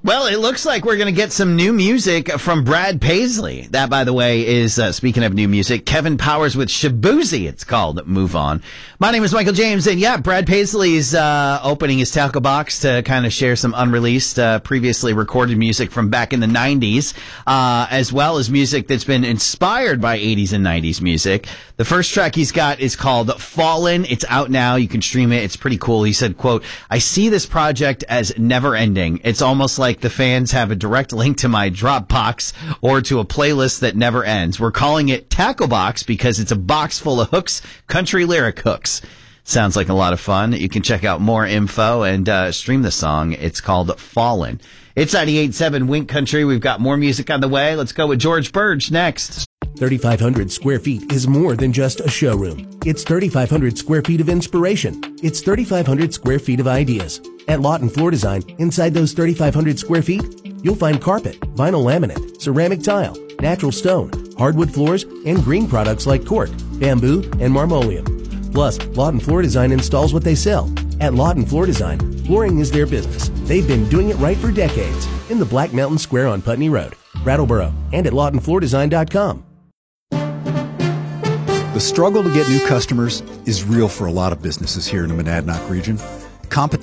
Well, it looks like we're going to get some new music from Brad Paisley. That, by the way, is, speaking of new music, Kevin Powers with Shaboozey. It's called Move On. My name is Michael James, and yeah, Brad Paisley is opening his tackle box to kind of share some unreleased, previously recorded music from back in the 90s, as well as music that's been inspired by 80s and 90s music. The first track he's got is called Fallen. It's out now. You can stream it. It's pretty cool. He said, quote, "I see this project as never ending. It's almost like the fans have a direct link to my Dropbox or to a playlist that never ends. We're calling it Tackle Box because it's a box full of hooks, country lyric hooks." Sounds like a lot of fun. You can check out more info and stream the song. It's called Fallen. It's 98.7 Wink Country. We've got more music on the way. Let's go with George Burge next. 3,500 square feet is more than just a showroom. It's 3,500 square feet of inspiration. It's 3,500 square feet of ideas. At Lawton Floor Design, inside those 3,500 square feet, you'll find carpet, vinyl laminate, ceramic tile, natural stone, hardwood floors, and green products like cork, bamboo, and marmoleum. Plus, Lawton Floor Design installs what they sell. At Lawton Floor Design, flooring is their business. They've been doing it right for decades. In the Black Mountain Square on Putney Road, Brattleboro, and at LawtonFloorDesign.com. The struggle to get new customers is real for a lot of businesses here in the Monadnock region. Competition